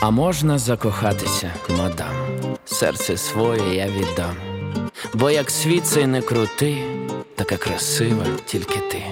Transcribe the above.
А можна закохатися, мадам, серце своє я віддам. Бо як світ цей не крути, така красива тільки ти.